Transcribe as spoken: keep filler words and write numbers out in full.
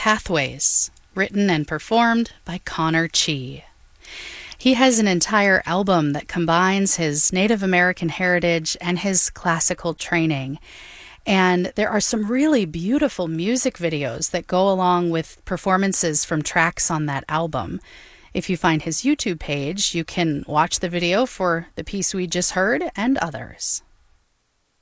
Pathways, written and performed by Connor Chee. He has an entire album that combines his Native American heritage and his classical training. And there are some really beautiful music videos that go along with performances from tracks on that album. If you find his YouTube page, you can watch the video for the piece we just heard and others.